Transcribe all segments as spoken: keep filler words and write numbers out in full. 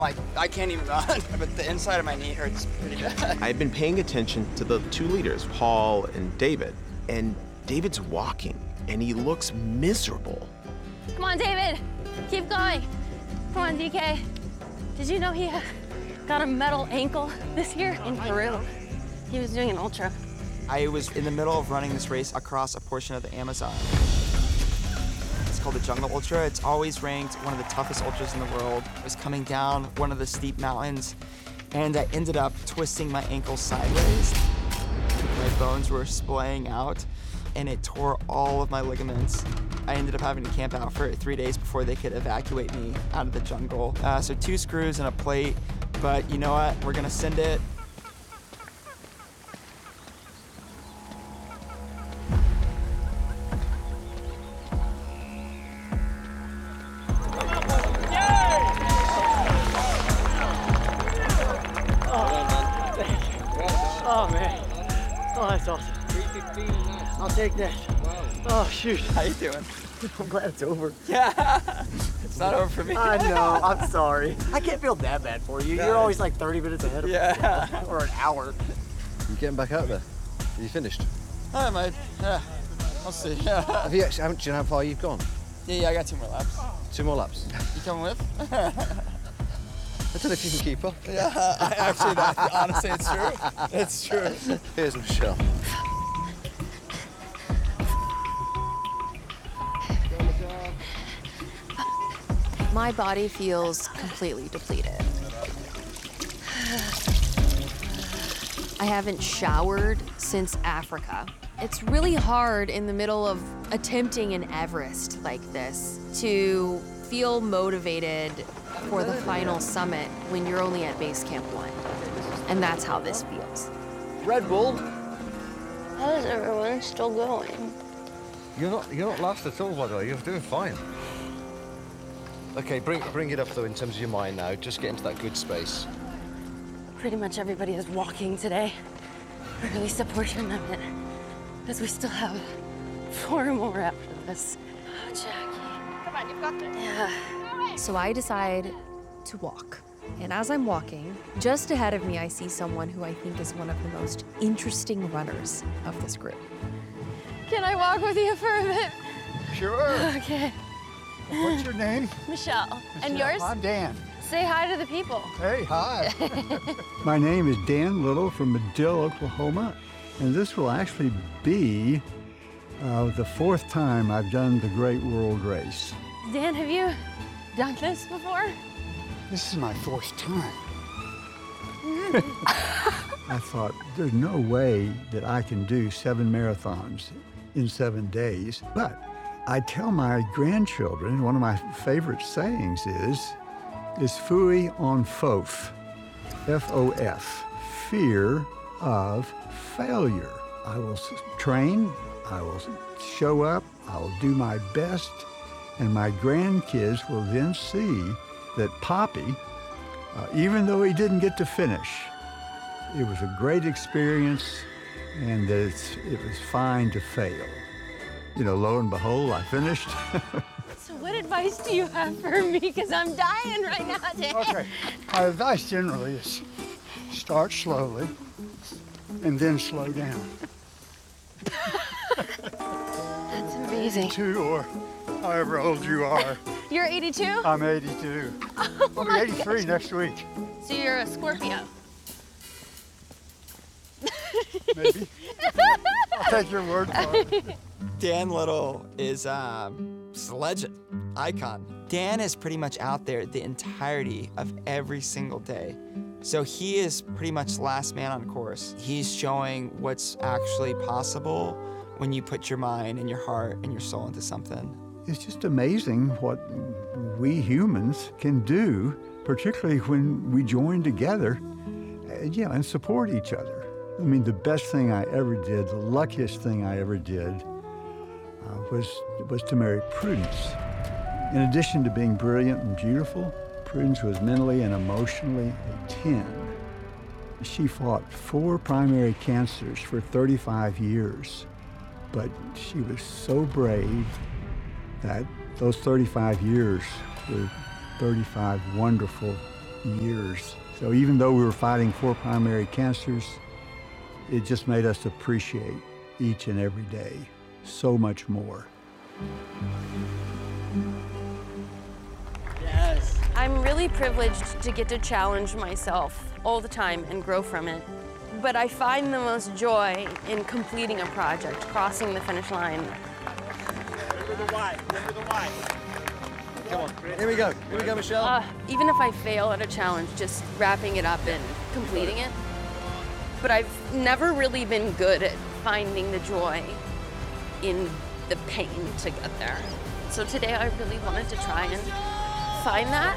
Like, I can't even run, but the inside of my knee hurts pretty bad. I've been paying attention to the two leaders, Paul and David, and David's walking, and he looks miserable. Come on, David, keep going. Come on, D K. Did you know he uh, got a metal ankle this year in Peru? He was doing an ultra. I was in the middle of running this race across a portion of the Amazon. It's called the Jungle Ultra. It's always ranked one of the toughest ultras in the world. I was coming down one of the steep mountains, and I ended up twisting my ankle sideways. My bones were splaying out, and it tore all of my ligaments. I ended up having to camp out for three days before they could evacuate me out of the jungle. Uh, so two screws and a plate, but you know what? We're gonna send it. Oh, man. Oh, that's awesome. I'll take that. Oh, shoot. How you doing? I'm glad it's over. Yeah. It's not over for me. I know. I'm sorry. I can't feel that bad for you. You're always like thirty minutes ahead of me. Yeah. Or an hour. You getting back out there? Are you finished? I might. Yeah. I'll see. Yeah. Have you actually, haven't, do you know how far you've gone? Yeah, yeah, I got two more laps. Two more laps. You coming with? I don't know if you can keep up. Yeah, I actually, that, honestly, it's true. It's true. Here's Michelle. My body feels completely depleted. I haven't showered since Africa. It's really hard in the middle of attempting an Everest like this to feel motivated for the final summit when you're only at base camp one. And that's how this feels. Red Bull. How is everyone still going? You're not you're not last at all, by the way. You're doing fine. Okay, bring bring it up though in terms of your mind now. Just get into that good space. Pretty much everybody is walking today, or at least a portion of it, because we still have four more after this. Oh, Jackie. Come on, you've got this. Yeah. So I decide to walk. And as I'm walking, just ahead of me, I see someone who I think is one of the most interesting runners of this group. Can I walk with you for a bit? Sure. Okay. What's your name? Michelle. And yours? I'm Dan. Say hi to the people. Hey, hi. My name is Dan Little from Medill, Oklahoma, and this will actually be uh, the fourth time I've done the Great World Race. Dan, have you done this before? This is my fourth time. I thought, there's no way that I can do seven marathons in seven days. But I tell my grandchildren, one of my favorite sayings is, is fui on fof, F O F, fear of failure. I will train, I will show up, I will do my best, and my grandkids will then see that Poppy, uh, even though he didn't get to finish, it was a great experience and that it's, it was fine to fail. You know, lo and behold, I finished. So what advice do you have for me? Because I'm dying right now, Dan. Okay, my advice generally is start slowly and then slow down. That's amazing. Two or however old you are. You're eighty-two? I'm eighty-two. Oh I'll be eighty-three gosh. Next week. So you're a Scorpio? Maybe. I'll take your word for it. Dan Little is um, just a legend, icon. Dan is pretty much out there the entirety of every single day. So he is pretty much last man on course. He's showing what's actually possible when you put your mind and your heart and your soul into something. It's just amazing what we humans can do, particularly when we join together, uh, yeah, and support each other. I mean, the best thing I ever did, the luckiest thing I ever did, uh, was, was to marry Prudence. In addition to being brilliant and beautiful, Prudence was mentally and emotionally a ten. She fought four primary cancers for thirty-five years, but she was so brave that those thirty-five years were thirty-five wonderful, years. So even though we were fighting four primary cancers, it just made us appreciate each and every day so much more. Yes. I'm really privileged to get to challenge myself all the time and grow from it. But I find the most joy in completing a project, crossing the finish line. Remember the why. Remember the why. Come on, here we go. Here we go, Michelle. Uh, even if I fail at a challenge, just wrapping it up and completing it. But I've never really been good at finding the joy in the pain to get there. So today I really wanted to try and find that.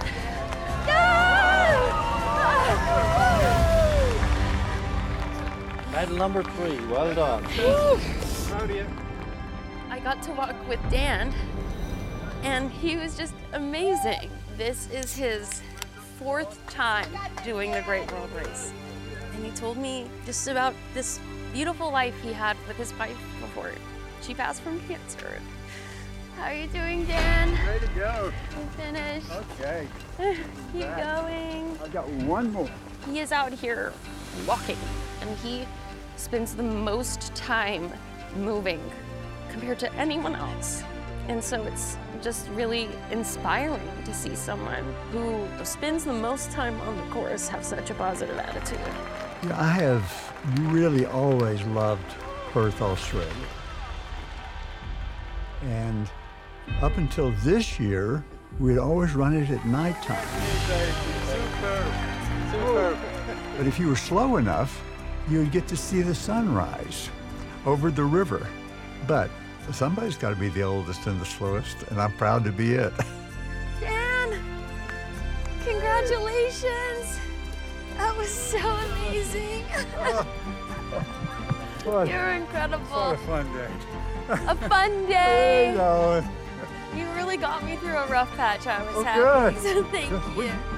Medal number three. Well done. Proud of you. I got to walk with Dan, and he was just amazing. This is his fourth time doing the Great World Race. And he told me just about this beautiful life he had with his wife before she passed from cancer. How are you doing, Dan? Ready to go. You finished? Okay. Keep going. I've got one more. He is out here walking, and he spends the most time moving compared to anyone else. And so it's just really inspiring to see someone who spends the most time on the course have such a positive attitude. You know, I have really always loved Perth, Australia. And up until this year, we'd always run it at nighttime. Superb. Superb. But if you were slow enough, you would get to see the sunrise over the river. But somebody's got to be the oldest and the slowest, and I'm proud to be it. Dan, congratulations. That was so amazing. What? You're incredible. What a fun day. A fun day. You know, You really got me through a rough patch. I was Oh, happy. good. So thank you.